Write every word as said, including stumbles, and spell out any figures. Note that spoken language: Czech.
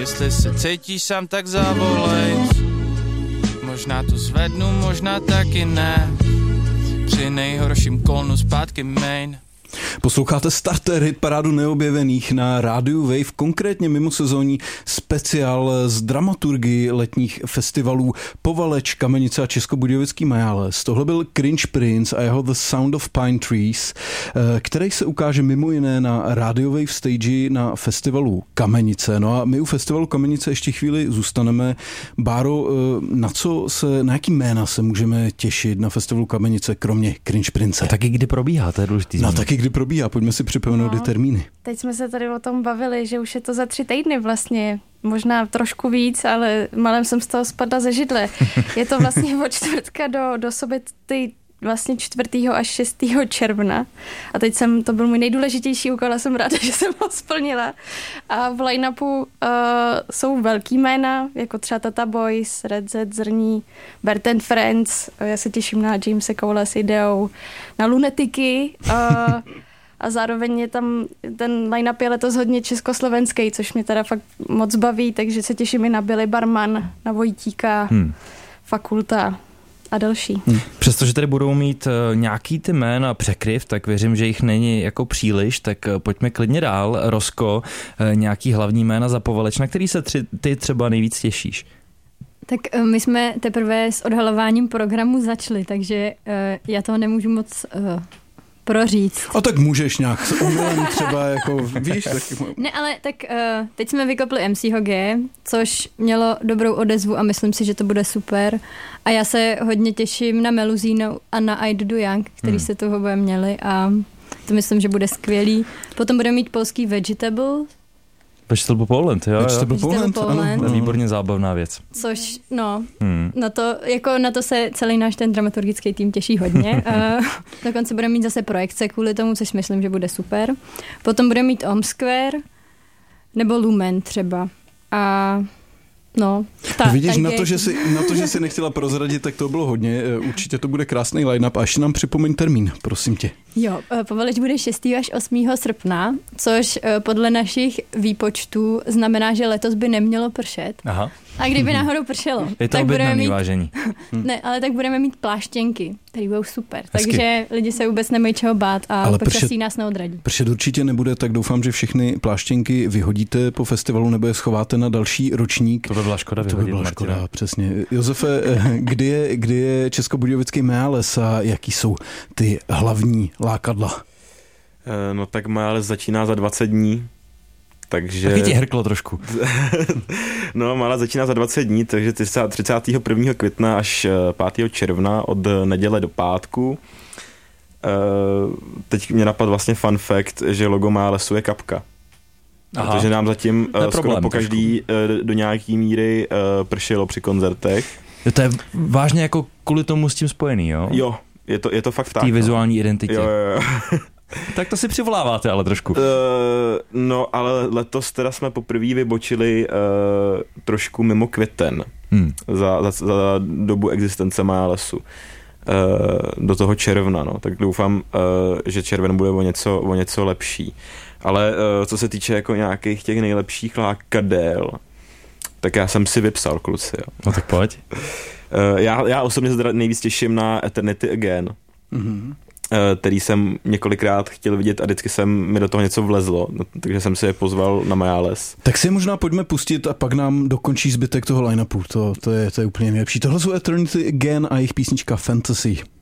Jestli se cítíš sám, tak zavolej. Možná to zvednu, možná taky ne. Při nejhorším kolnu zpátky main. Posloucháte Starter hit parádu neobjevených na rádiu Wave, konkrétně mimosezónní speciál z dramaturgy letních festivalů Povaleč, Kamenice a Českobudějovický Majáles. Tohle byl Cringe Prince a jeho The Sound of Pine Trees, který se ukáže mimo jiné na Radio Wave stage na festivalu Kamenice. No a my u festivalu Kamenice ještě chvíli zůstaneme. Báro, na co se, na jaký jména se můžeme těšit na festivalu Kamenice, kromě Cringe Prince? A taky kdy probíhá, to je důležitý. No taky kdy probíhá, pojďme si připomenout no, ty termíny. Teď jsme se tady o tom bavili, že už je to za tři týdny vlastně, možná trošku víc, ale malem jsem z toho spadla ze židle. Je to vlastně od čtvrtka do, do soboty vlastně čtvrtého až šestého června. A teď jsem, to byl můj nejdůležitější úkol a jsem ráda, že jsem ho splnila. A v line-upu uh, jsou velký jména, jako třeba Tata Boys, Red Z, Zrní, Bert and Friends. Já se těším na Jamese Cole s ideou, na Lunetiky. Uh, a zároveň je tam, ten line-up je letos hodně československý, což mě teda fakt moc baví, takže se těším i na Billy Barman, na Vojtíka, hmm. Fakulta a další. Hmm. Přestože tady budou mít uh, nějaký ty jména překryv, tak věřím, že jich není jako příliš, tak uh, pojďme klidně dál. Rosko, uh, nějaký hlavní jména za Povaleč, na který se tři, ty třeba nejvíc těšíš? Tak uh, my jsme teprve s odhalováním programu začali, takže uh, já toho nemůžu moc uh, proříct. A tak můžeš nějak s omylem třeba, jako víš. Tak... Ne, ale tak uh, teď jsme vykopli M C H G, což mělo dobrou odezvu a myslím si, že to bude super. A já se hodně těším na Meluzínu a na I Do Young, který hmm. se toho oboje měli a to myslím, že bude skvělý. Potom budeme mít polský Vegetable. Vegetable Poland, jo. Vegetable Poland, Poland. Ano, výborně zábavná věc. Což, no, hmm. na, to, jako na to se celý náš ten dramaturgický tým těší hodně. uh, dokonce budeme mít zase projekce kvůli tomu, což myslím, že bude super. Potom budeme mít Om Square nebo Lumen třeba. A no, ta, no vidíš, na je... to, že jsi, na to, že jsi nechtěla prozradit, tak to bylo hodně. Určitě to bude krásný line-up. A ještě nám připomeň termín, prosím tě. Jo, Povaleč bude šestého až osmého srpna, což podle našich výpočtů znamená, že letos by nemělo pršet. Aha. A kdyby náhodou pršelo, je to tak budeme mít... vážení. Ne, ale tak budeme mít pláštěnky, které budou super. Hezky. Takže lidi se vůbec nemají čeho bát a ale počasí pršet, nás neodradí. Pršet určitě nebude, tak doufám, že všechny pláštěnky vyhodíte po festivalu nebo je schováte na další ročník. To by byla škoda vyhodit, To by byla Martina. škoda, přesně. Josefe, kdy je, kdy je Českobudějovický Majáles a jaký jsou ty hlavní lákadla? No tak Majáles začíná za dvacet dní. Takže... Taky ti hrklo trošku. No, Majáles začíná za dvacet dní, takže třicátého prvního května až pátého června od neděle do pátku. Teď mě napadl vlastně fun fact, že logo Majálesu je kapka. Aha. Protože nám zatím skoro problém, pokaždý trošku. Do nějaký míry pršelo při koncertech. To je vážně jako kvůli tomu s tím spojený, jo? Jo, je to, je to fakt tak. V té vizuální identitě. Jo, jo, jo. Tak to si přivoláváte ale trošku. Uh, no, ale letos teda jsme poprvé vybočili uh, trošku mimo květen hmm. za, za, za dobu existence Majálesu. Uh, do toho června, no. Tak doufám, uh, že červen bude o něco, o něco lepší. Ale uh, co se týče jako nějakých těch nejlepších lákadel, tak já jsem si vypsal, kluci. Jo. No tak pojď. Uh, já, já osobně se nejvíc těším na Eternity Again. Mhm. Který jsem několikrát chtěl vidět a vždycky jsem mi do toho něco vlezlo, takže jsem si je pozval na Majáles. Tak si možná pojďme pustit a pak nám dokončí zbytek toho line-upu, to, to, je, to je úplně nejlepší. Tohle jsou Eternity Again a jejich písnička Fantasy.